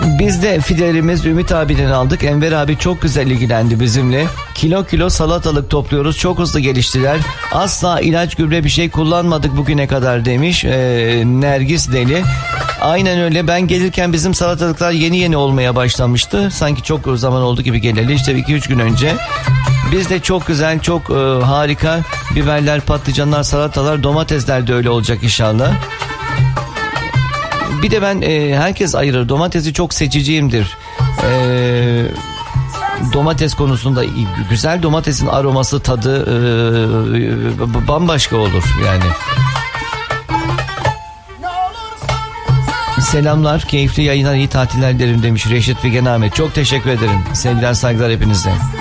Biz de fidelerimiz Ümit abiden aldık. Enver abi çok güzel ilgilendi bizimle. Kilo kilo salatalık topluyoruz. Çok hızlı geliştiler. Asla ilaç gübre bir şey kullanmadık bugüne kadar demiş Nergis Deli. Aynen öyle. Ben gelirken bizim salatalıklar yeni olmaya başlamıştı. Sanki çok zaman oldu gibi geleli. İşte 2-3 gün önce. Biz de çok güzel, çok harika biberler, patlıcanlar, salatalar, domatesler de öyle olacak inşallah. Bir de ben herkes ayırır. Domatesi çok seçiciyimdir. Domates konusunda güzel domatesin aroması, tadı bambaşka olur yani. Selamlar, keyifli yayınlar, iyi tatiller derim demiş Reşit Figen Ahmet. Çok teşekkür ederim. Sevgiler, saygılar hepinize.